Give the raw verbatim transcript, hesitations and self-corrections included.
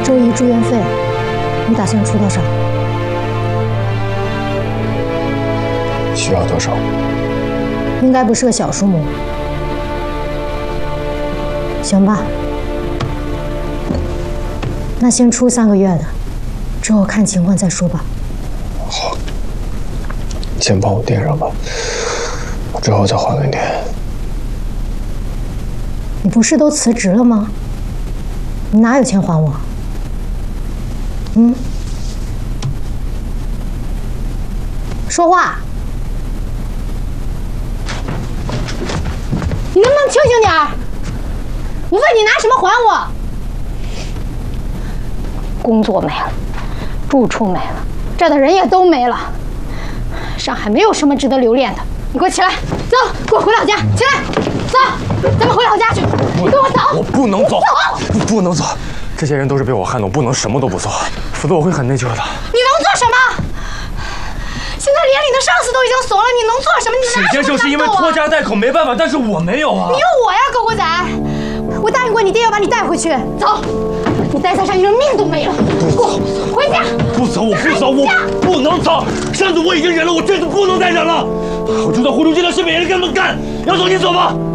周姨住院费，你打算出多少？ 需要多少？ 应该不是个小数目。行吧，那先出三个月的，之后看情况再说吧。 好，先帮我垫上吧，之后再还给你。 你不是都辞职了吗？你哪有钱还我？嗯？说话！你能不能清醒点儿？我问你拿什么还我？工作没了，住处没了，这儿的人也都没了。上海没有什么值得留恋的。你给我起来，走，给我回老家，起来，走，咱们回老家去。你跟我走。 我不能走， 走， 不能走。这些人都是被我撼动，不能什么都不做，否则我会很内疚的。 你能做什么？现在连你的上司都已经怂了，你能做什么？你拿什么沈先生是因为拖家带口没办法，但是我没有啊。 你有我呀，狗狗仔！我答应过你爹要把你带回去。走，你待在这儿，你连命都没了。给我回家！ 不走，我不走，我不能走。上次我已经忍了，我这次不能再忍了。我知道胡忠进的是别人跟他们干，要走你走吧。